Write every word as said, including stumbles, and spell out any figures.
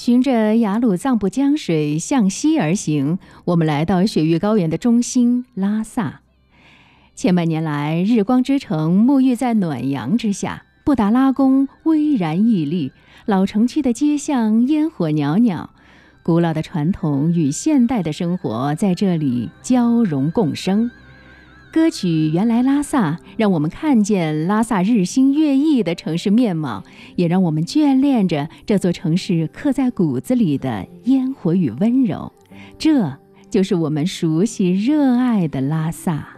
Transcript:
循着雅鲁藏布江水向西而行，我们来到雪域高原的中心拉萨。千百年来，日光之城沐浴在暖阳之下，布达拉宫巍然屹立，老城区的街巷烟火袅袅，古老的传统与现代的生活在这里交融共生。歌曲《原来拉萨》让我们看见拉萨日新月异的城市面貌，也让我们眷恋着这座城市刻在骨子里的烟火与温柔。这就是我们熟悉热爱的拉萨。